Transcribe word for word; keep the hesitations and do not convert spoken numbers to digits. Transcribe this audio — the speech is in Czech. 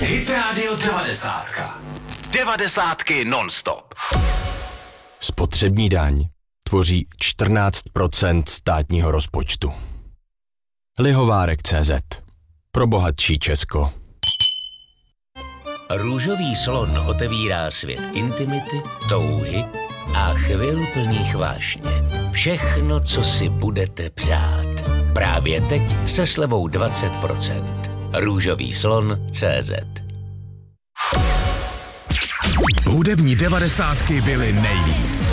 Hit Radio devadesátka. Devadesátky non-stop. Spotřební daň tvoří čtrnáct procent státního rozpočtu. Lihovárek tečka cé zet. Pro bohatší Česko. Růžový slon otevírá svět intimity, touhy a chvil plných vášně. Všechno, co si budete přát. Právě teď se slevou dvacet procent. Růžový slon tečka cé zet. Hudební devadesátky byly nejvíc.